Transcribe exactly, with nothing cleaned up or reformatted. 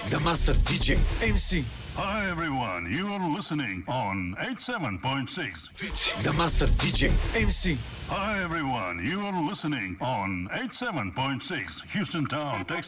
The Master D J M C. Hi everyone, you are listening on eighty-seven point six. The Master D J M C. Hi everyone, you are listening on eighty-seven point six Houston Town, Texas.